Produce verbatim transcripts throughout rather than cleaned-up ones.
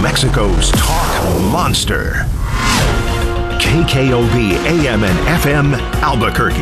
Mexico's talk monster. K K O B A M and F M Albuquerque.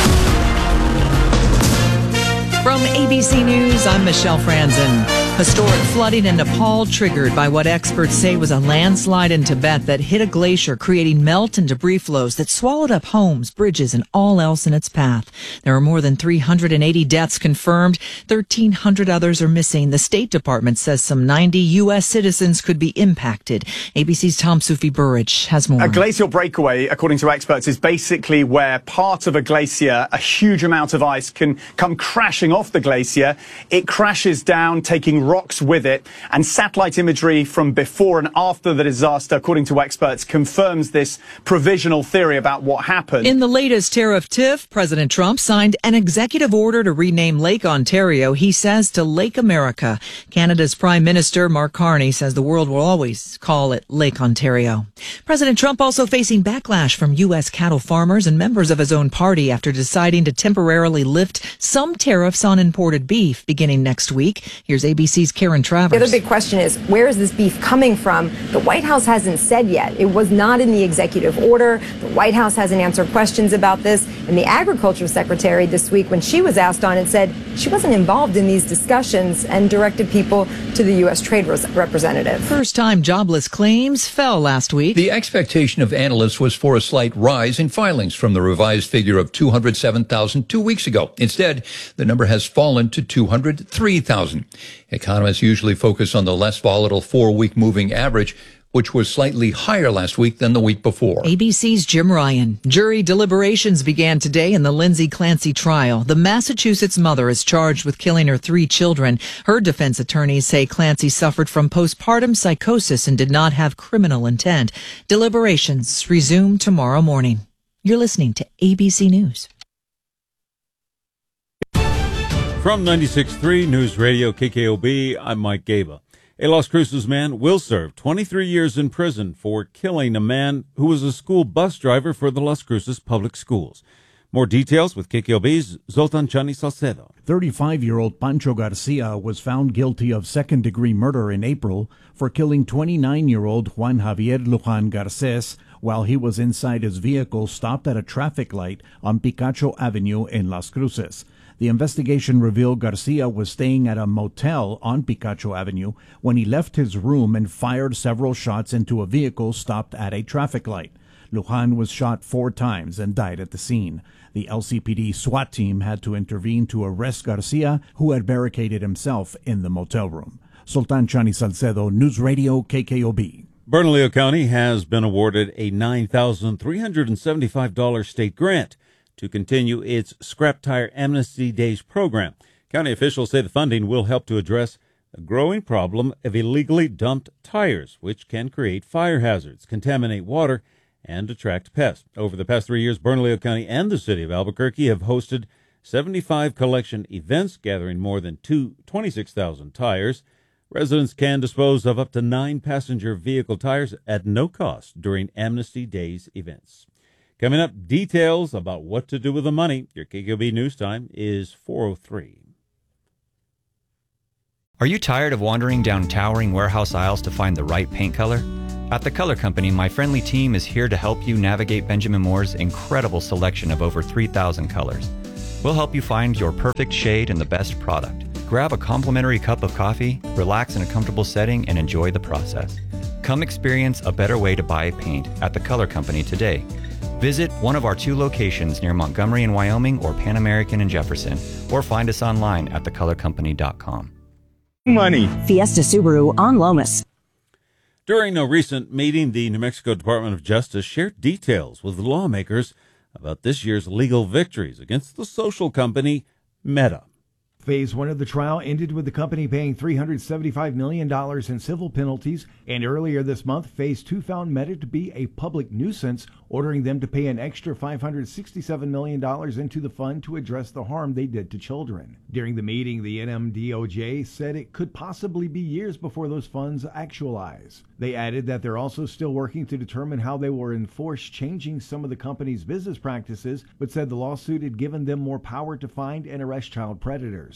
From A B C News, I'm Michelle Franzen. Historic flooding in Nepal triggered by what experts say was a landslide in Tibet that hit a glacier, creating melt and debris flows that swallowed up homes, bridges, and all else in its path. There are more than three hundred eighty deaths confirmed. thirteen hundred others are missing. The State Department says some ninety U S citizens could be impacted. A B C's Tom Sufi Burridge has more. A glacial breakaway, according to experts, is basically where part of a glacier, a huge amount of ice, can come crashing off the glacier. It crashes down, taking rocks with it, and satellite imagery from before and after the disaster, according to experts, confirms this provisional theory about what happened. In the latest tariff tiff, President Trump signed an executive order to rename Lake Ontario, he says, to Lake America. Canada's Prime Minister Mark Carney says the world will always call it Lake Ontario. President Trump also facing backlash from U S cattle farmers and members of his own party after deciding to temporarily lift some tariffs on imported beef beginning next week. Here's A B C's Karen Travers. The other big question is, where is this beef coming from? The White House hasn't said yet. It was not in the executive order. The White House hasn't answered questions about this. And the Agriculture Secretary this week, when she was asked on it, said she wasn't involved in these discussions and directed people to the U S Trade Representative. First-time jobless claims fell last week. The expectation of analysts was for a slight rise in filings from the revised figure of two hundred seven thousand two weeks ago. Instead, the number has fallen to two hundred three thousand. Economists usually focus on the less volatile four-week moving average, which was slightly higher last week than the week before. A B C's Jim Ryan. Jury deliberations began today in the Lindsay Clancy trial. The Massachusetts mother is charged with killing her three children. Her defense attorneys say Clancy suffered from postpartum psychosis and did not have criminal intent. Deliberations resume tomorrow morning. You're listening to A B C News. From ninety-six point three News Radio K K O B, I'm Mike Gaba. A Las Cruces man will serve twenty-three years in prison for killing a man who was a school bus driver for the Las Cruces Public Schools. More details with K K O B's Zoltan Chani Salcedo. thirty-five-year-old Pancho Garcia was found guilty of second-degree murder in April for killing twenty-nine-year-old Juan Javier Lujan Garces while he was inside his vehicle stopped at a traffic light on Picacho Avenue in Las Cruces. The investigation revealed Garcia was staying at a motel on Picacho Avenue when he left his room and fired several shots into a vehicle stopped at a traffic light. Lujan was shot four times and died at the scene. The L C P D SWAT team had to intervene to arrest Garcia, who had barricaded himself in the motel room. Sultan Chani Salcedo, News Radio K K O B. Bernalillo County has been awarded a nine thousand three hundred seventy-five dollars state grant to continue its Scrap Tire Amnesty Days program. County officials say the funding will help to address a growing problem of illegally dumped tires, which can create fire hazards, contaminate water, and attract pests. Over the past three years, Bernalillo County and the city of Albuquerque have hosted seventy-five collection events, gathering more than twenty-six thousand tires. Residents can dispose of up to nine passenger vehicle tires at no cost during Amnesty Days events. Coming up, details about what to do with the money. Your K K O B News Time is four oh three. Are you tired of wandering down towering warehouse aisles to find the right paint color? At The Color Company, my friendly team is here to help you navigate Benjamin Moore's incredible selection of over three thousand colors. We'll help you find your perfect shade and the best product. Grab a complimentary cup of coffee, relax in a comfortable setting, and enjoy the process. Come experience a better way to buy paint at The Color Company today. Visit one of our two locations near Montgomery in Wyoming or Pan American in Jefferson, or find us online at the color company dot com. Money. Fiesta Subaru on Lomas. During a recent meeting, the New Mexico Department of Justice shared details with lawmakers about this year's legal victories against the social company Meta. Phase one of the trial ended with the company paying three hundred seventy-five million dollars in civil penalties, and earlier this month, Phase two found Meta to be a public nuisance, ordering them to pay an extra five hundred sixty-seven million dollars into the fund to address the harm they did to children. During the meeting, the N M D O J said it could possibly be years before those funds actualize. They added that they're also still working to determine how they will enforce changing some of the company's business practices, but said the lawsuit had given them more power to find and arrest child predators.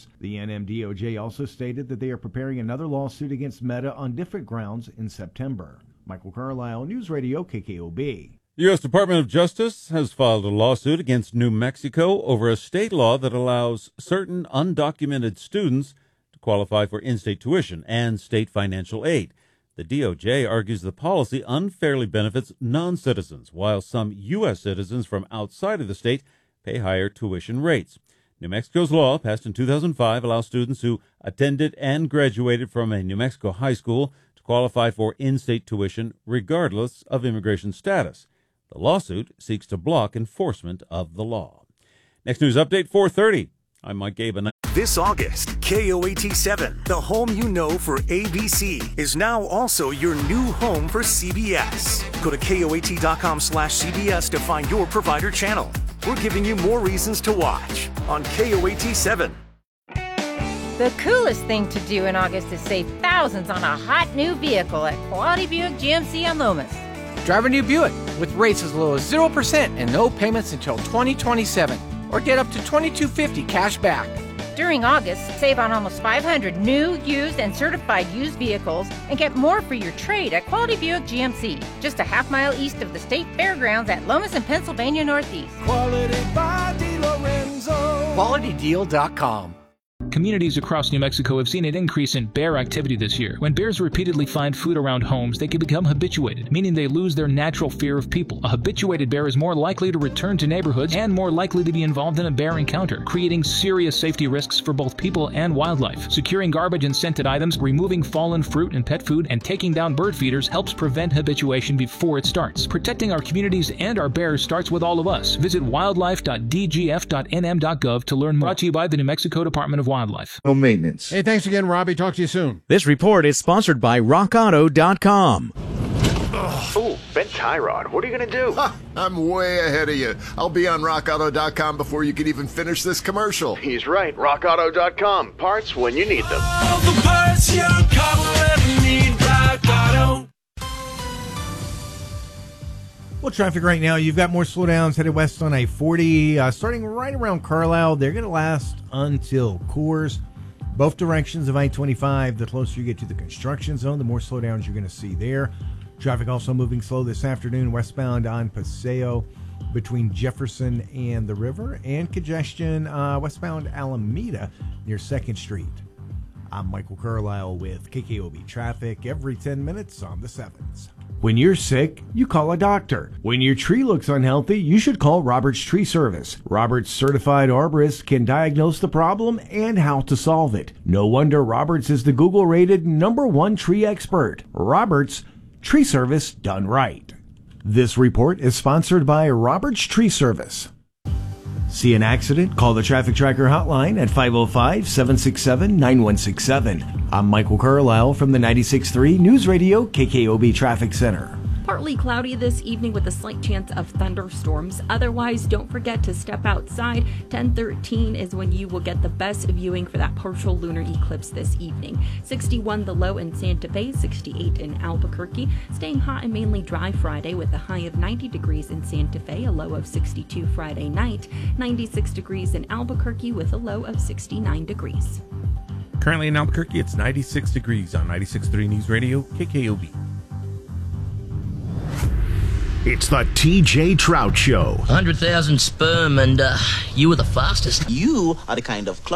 years. The N M D O J also stated that they are preparing another lawsuit against Meta on different grounds in September. Michael Carlisle, News Radio K K O B. The U S Department of Justice has filed a lawsuit against New Mexico over a state law that allows certain undocumented students to qualify for in-state tuition and state financial aid. The D O J argues the policy unfairly benefits non-citizens, while some U S citizens from outside of the state pay higher tuition rates. New Mexico's law, passed in two thousand five, allows students who attended and graduated from a New Mexico high school to qualify for in-state tuition regardless of immigration status. The lawsuit seeks to block enforcement of the law. Next news update, four thirty. I'm Mike Gaben. This August, K O A T seven, the home you know for A B C, is now also your new home for C B S. Go to K O A T dot com slash C B S to find your provider channel. We're giving you more reasons to watch on K O A T seven. The coolest thing to do in August is save thousands on a hot new vehicle at Quality Buick G M C on Lomas. Drive a new Buick with rates as low as zero percent and no payments until twenty twenty-seven. Or get up to twenty-two fifty cash back. During August, save on almost five hundred new, used, and certified used vehicles and get more for your trade at Quality Buick G M C, just a half mile east of the State Fairgrounds at Lomas and Pennsylvania Northeast. Quality by DeLorenzo. Quality Deal dot com. Communities across New Mexico have seen an increase in bear activity this year. When bears repeatedly find food around homes, they can become habituated, meaning they lose their natural fear of people. A habituated bear is more likely to return to neighborhoods and more likely to be involved in a bear encounter, creating serious safety risks for both people and wildlife. Securing garbage and scented items, removing fallen fruit and pet food, and taking down bird feeders helps prevent habituation before it starts. Protecting our communities and our bears starts with all of us. Visit wildlife dot d g f dot n m dot gov to learn more. Brought to you by the New Mexico Department of Wildlife. No maintenance. Hey, thanks again, Robbie. Talk to you soon. This report is sponsored by rock auto dot com. Oh, Ben Tyrod, what are you going to do? Ha, I'm way ahead of you. I'll be on rock auto dot com before you can even finish this commercial. He's right. rock auto dot com. Parts when you need them. All the parts your car will ever need. Rock Auto. Well, traffic right now, you've got more slowdowns headed west on I forty, uh, starting right around Carlisle. They're going to last until Coors. Both directions of I twenty-five, the closer you get to the construction zone, the more slowdowns you're going to see there. Traffic also moving slow this afternoon westbound on Paseo between Jefferson and the river, and congestion uh, westbound Alameda near second Street. I'm Michael Carlisle with K K O B Traffic every ten minutes on the sevens. When you're sick, you call a doctor. When your tree looks unhealthy, you should call Roberts Tree Service. Roberts certified arborists can diagnose the problem and how to solve it. No wonder Roberts is the Google-rated number one tree expert. Roberts Tree Service done right. This report is sponsored by Roberts Tree Service. See an accident? Call the Traffic Tracker hotline at five oh five, seven six seven, nine one six seven. I'm Michael Carlisle from the ninety-six point three News Radio K K O B Traffic Center. Partly cloudy this evening with a slight chance of thunderstorms. Otherwise, don't forget to step outside. ten thirteen is when you will get the best viewing for that partial lunar eclipse this evening. sixty-one the low in Santa Fe, sixty-eight in Albuquerque. Staying hot and mainly dry Friday with a high of ninety degrees in Santa Fe, a low of sixty-two Friday night. ninety-six degrees in Albuquerque with a low of sixty-nine degrees. Currently in Albuquerque, it's ninety-six degrees on ninety-six point three News Radio K K O B. It's the T J Trout Show. one hundred thousand sperm and uh, you were the fastest. You are the kind of close